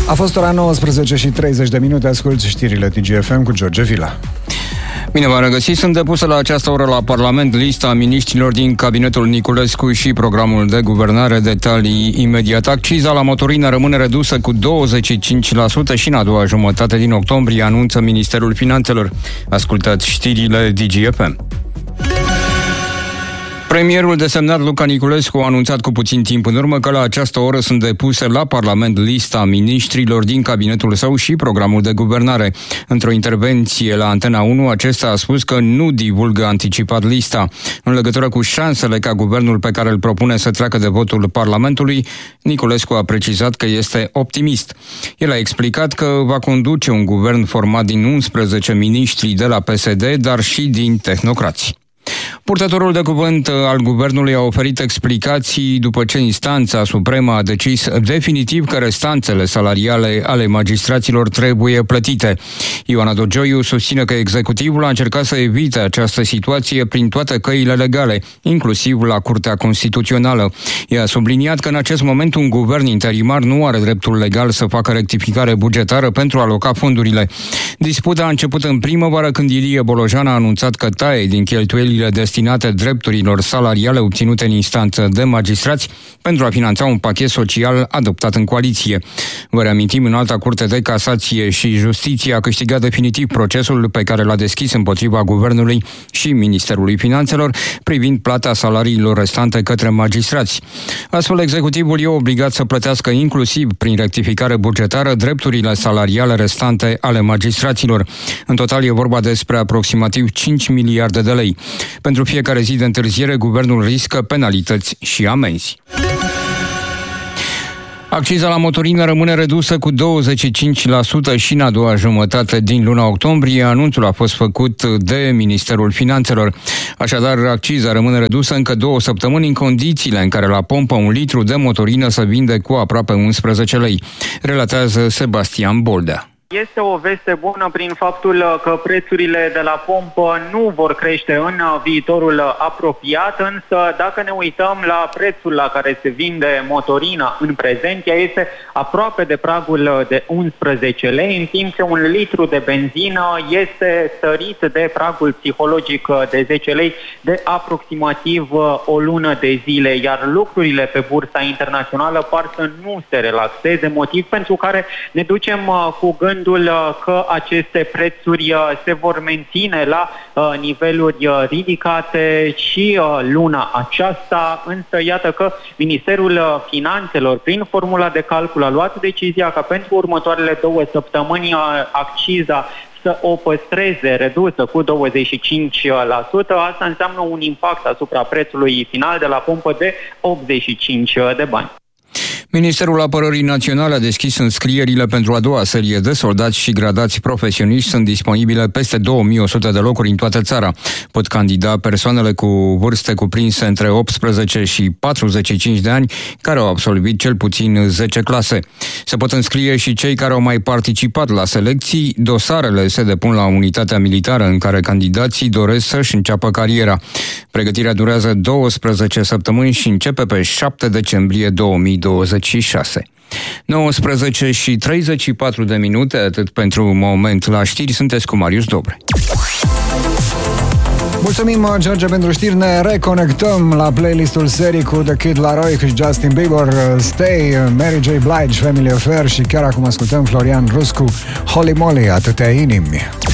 A fost ora 19:30, asculți știrile DGFM cu George Vila. Bine v-am regăsit, sunt depusă la această oră la Parlament lista miniștrilor din cabinetul Niculescu și programul de guvernare. Detalii imediat. Acciza la motorină rămâne redusă cu 25% și în a doua jumătate din octombrie, anunță Ministerul Finanțelor. Ascultați știrile DGFM. Premierul desemnat Luca Niculescu a anunțat cu puțin timp în urmă că la această oră sunt depuse la Parlament lista miniștrilor din cabinetul său și programul de guvernare. Într-o intervenție la Antena 1, acesta a spus că nu divulgă anticipat lista. În legătură cu șansele ca guvernul pe care îl propune să treacă de votul Parlamentului, Niculescu a precizat că este optimist. El a explicat că va conduce un guvern format din 11 miniștri de la PSD, dar și din tehnocrați. Purtătorul de cuvânt al guvernului a oferit explicații după ce instanța supremă a decis definitiv că restanțele salariale ale magistraților trebuie plătite. Ioana Dogioiu susține că executivul a încercat să evite această situație prin toate căile legale, inclusiv la Curtea Constituțională. Ea a subliniat că în acest moment un guvern interimar nu are dreptul legal să facă rectificare bugetară pentru a aloca fondurile. Disputa a început în primăvară când Ilie Bolojan a anunțat că taie din cheltuielile destinate drepturilor salariale obținute în instanță de magistrați pentru a finanța un pachet social adoptat în coaliție. Vă reamintim, Înalta Curte de Casație și Justiție a câștigat definitiv procesul pe care l-a deschis împotriva Guvernului și Ministerului Finanțelor privind plata salariilor restante către magistrați. Astfel, executivul e obligat să plătească inclusiv prin rectificare bugetară drepturile salariale restante ale magistraților. În total e vorba despre aproximativ 5 miliarde de lei. Pentru fiecare zi de întârziere, guvernul riscă penalități și amenzi. Acciza la motorină rămâne redusă cu 25% și în a doua jumătate din luna octombrie. Anunțul a fost făcut de Ministerul Finanțelor. Așadar, acciza rămâne redusă încă 2 săptămâni în condițiile în care la pompă un litru de motorină se vinde cu aproape 11 lei. Relatează Sebastian Boldea. Este o veste bună prin faptul că prețurile de la pompă nu vor crește în viitorul apropiat, însă dacă ne uităm la prețul la care se vinde motorina în prezent, ea este aproape de pragul de 11 lei, în timp ce un litru de benzină este sărit de pragul psihologic de 10 lei de aproximativ o lună de zile, iar lucrurile pe bursa internațională par să nu se relaxeze, motiv pentru care ne ducem cu gândul că aceste prețuri se vor menține la niveluri ridicate și luna aceasta, însă iată că Ministerul Finanțelor, prin formula de calcul, a luat decizia ca pentru următoarele 2 săptămâni acciza să o păstreze redusă cu 25%. Asta înseamnă un impact asupra prețului final de la pompă de 85 de bani. Ministerul Apărării Naționale a deschis înscrierile pentru a doua serie de soldați și gradați profesioniști. Sunt disponibile peste 2100 de locuri în toată țara. Pot candida persoanele cu vârste cuprinse între 18 și 45 de ani care au absolvit cel puțin 10 clase. Se pot înscrie și cei care au mai participat la selecții. Dosarele se depun la unitatea militară în care candidații doresc să-și înceapă cariera. Pregătirea durează 12 săptămâni și începe pe 7 decembrie 2026. 19:34, atât pentru moment la știri. Sunteți cu Marius Dobre. Mulțumim, George, pentru știri. Ne reconectăm la playlistul serii cu The Kid Laroi și Justin Bieber, Stay, Mary J. Blige, Family Affair și chiar acum ascultăm Florian Ruscu, Holy Moly, atâtea inimi.